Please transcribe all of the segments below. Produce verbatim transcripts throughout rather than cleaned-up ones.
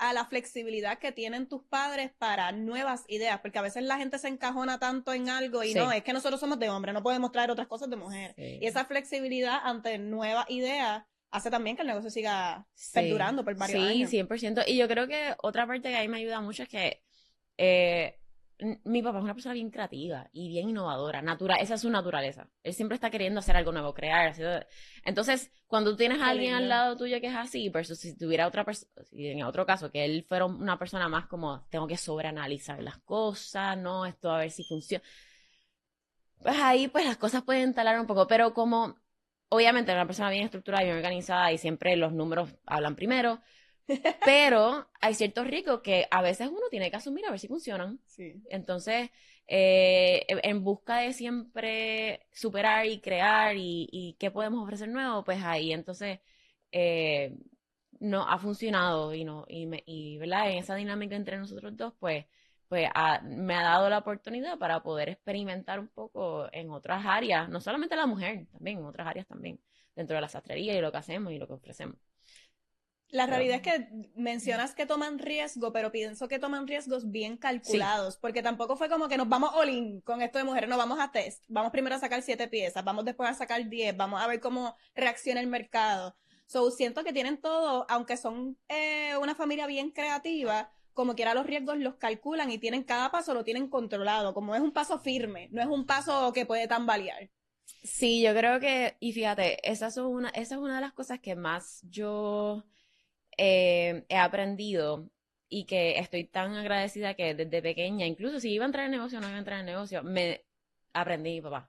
a la flexibilidad que tienen tus padres para nuevas ideas, porque a veces la gente se encajona tanto en algo y Sí. no, es que nosotros somos de hombre, no podemos traer otras cosas de mujer. Sí. Y esa flexibilidad ante nuevas ideas hace también que el negocio siga Sí. perdurando por varios Sí, años. cien por ciento. Y yo creo que otra parte que a mí me ayuda mucho es que eh, n- mi papá es una persona bien creativa y bien innovadora, natural, esa es su naturaleza. Él siempre está queriendo hacer algo nuevo, crear. Hacer... Entonces, cuando tú tienes a Qué alguien al lindo. lado tuyo que es así, versus si tuviera otra persona, si en otro caso, que él fuera una persona más como, tengo que sobreanalizar las cosas, no, esto a ver si funciona. Pues ahí pues las cosas pueden talar un poco, pero como obviamente era una persona bien estructurada y bien organizada y siempre los números hablan primero, pero hay ciertos riesgos que a veces uno tiene que asumir a ver si funcionan. Sí. Entonces, eh, en busca de siempre superar y crear y, y qué podemos ofrecer nuevo, pues ahí entonces eh, no ha funcionado y no y, me, y ¿verdad? En esa dinámica entre nosotros dos, pues, pues ha- me ha dado la oportunidad para poder experimentar un poco en otras áreas, no solamente la mujer, también en otras áreas también, dentro de la sastrería y lo que hacemos y lo que ofrecemos. La Pero, realidad es que mencionas que toman riesgo, pero pienso que toman riesgos bien sí. calculados, porque tampoco fue como que nos vamos all in con esto de mujeres, no vamos a test, vamos primero a sacar siete piezas, vamos después a sacar diez, vamos a ver cómo reacciona el mercado. So, siento que tienen todo, aunque son eh, una familia bien creativa, como quiera los riesgos los calculan y tienen cada paso lo tienen controlado, como es un paso firme, no es un paso que puede tambalear. Sí, yo creo que, y fíjate, esa es una, esa es una de las cosas que más yo eh, he aprendido y que estoy tan agradecida que desde pequeña, incluso si iba a entrar en negocio o no iba a entrar en negocio, me aprendí mi papá.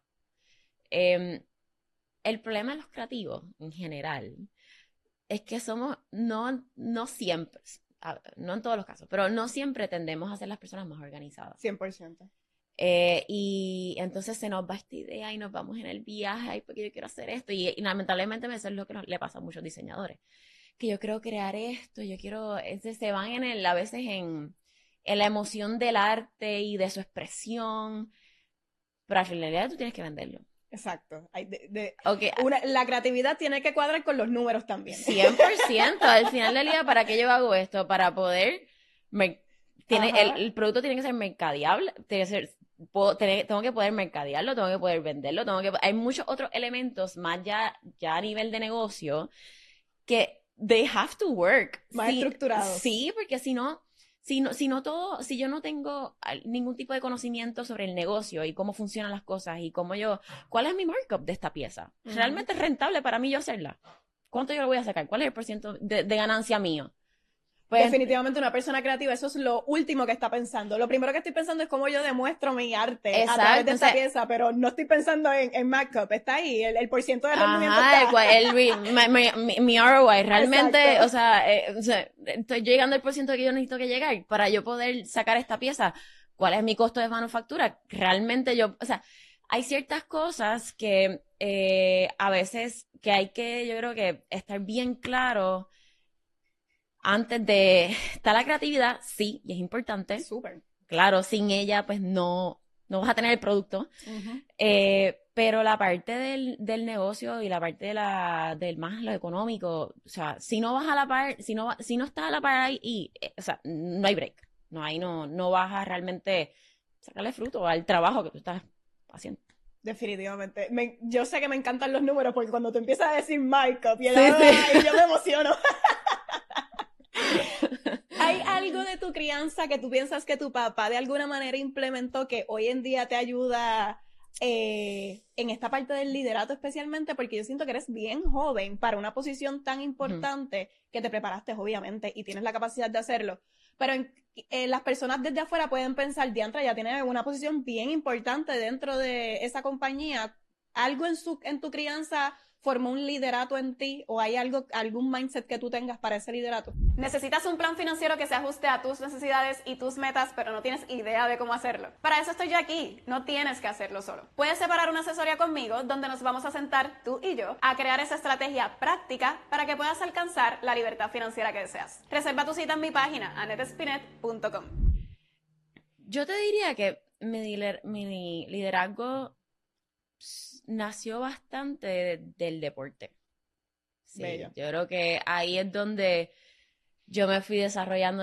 Eh, el problema de los creativos en general es que somos, no, no siempre, a- no en todos los casos, pero no siempre tendemos a ser las personas más organizadas. cien por ciento. Eh, y entonces se nos va esta idea y nos vamos en el viaje, ay, porque yo quiero hacer esto. Y, y lamentablemente eso es lo que nos- le pasa a muchos diseñadores. Que yo quiero crear esto, yo quiero, ese, se van en el, a veces en, en la emoción del arte y de su expresión, pero al final del día tú tienes que venderlo. Exacto. Hay de- de- Ok, una, la creatividad tiene que cuadrar con los números también. cien por ciento al final del día, ¿para qué yo hago esto? Para poder, me, tiene, el, Ajá. el producto tiene que ser mercadeable, tiene que ser, puedo, tener- tengo que poder mercadearlo, tengo que poder venderlo, tengo que, hay muchos otros elementos más ya, ya a nivel de negocio que they have to work. Más Sí, estructurados. sí, porque si no, si no, si no todo, si yo no tengo al- ningún tipo de conocimiento sobre el negocio y cómo funcionan las cosas y cómo yo, ¿cuál es mi markup de esta pieza? Ujú. ¿Realmente es rentable para mí yo hacerla? ¿Cuánto yo le voy a sacar? ¿Cuál es el por ciento de, de ganancia mío? Pues, Definitivamente una persona creativa, eso es lo último que está pensando. Lo primero que estoy pensando es cómo yo demuestro mi arte a través exacto, de esta entonces, pieza, pero no estoy pensando en, en markup. Está ahí, el, el por ciento de rendimiento ajá, el, está. cua- el re- mi, mi- mi- mi R O I, realmente, o Exacto. sea, eh, o sea, estoy llegando al por ciento que yo necesito que llegar para yo poder sacar esta pieza. ¿Cuál es mi costo de manufactura? Realmente yo, o sea, hay ciertas cosas que eh, a veces que hay que, yo creo que estar bien claro antes de, está la creatividad, sí, y es importante. Súper. Claro, sin ella, pues no, no vas a tener el producto. Ujú. Eh, pero la parte del, del negocio y la parte de la, del más lo económico, o sea, si no vas a la par, si no, va- si no estás a la par ahí, y, eh, o sea, no hay break. No, ahí no, no vas a realmente sacarle fruto al trabajo que tú estás haciendo. Definitivamente. Me- yo sé que me encantan los números porque cuando tú empiezas a decir markup y el Sí, sí. R O I, yo me emociono. ¿Hay algo de tu crianza que tú piensas que tu papá de alguna manera implementó que hoy en día te ayuda eh, en esta parte del liderato especialmente? Porque yo siento que eres bien joven para una posición tan Ujú. importante que te preparaste obviamente y tienes la capacidad de hacerlo. Pero en, eh, las personas desde afuera pueden pensar, diantra ya tiene una posición bien importante dentro de esa compañía. ¿Algo en, su, en tu crianza formó un liderato en ti o hay algo, algún mindset que tú tengas para ese liderato? ¿Necesitas un plan financiero que se ajuste a tus necesidades y tus metas, pero no tienes idea de cómo hacerlo? Para eso estoy yo aquí, no tienes que hacerlo solo. Puedes separar una asesoría conmigo donde nos vamos a sentar tú y yo a crear esa estrategia práctica para que puedas alcanzar la libertad financiera que deseas. Reserva tu cita en mi página annette spinet punto com. Yo te diría que mi, lider- mi liderazgo s- nació bastante de- del deporte. Sí, Bello. yo creo que ahí es donde yo me fui desarrollando